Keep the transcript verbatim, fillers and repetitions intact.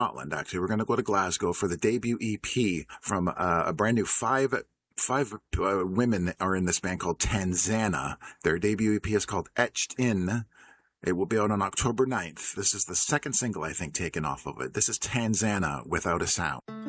Scotland, actually. We're going to go to Glasgow for the debut E P from uh, a brand new five Five uh, women are in this band called Tanzana. Their debut E P is called Etched In. It will be out on October ninth. This is the second single, I think, taken off of it. This is Tanzana, Without a Sound.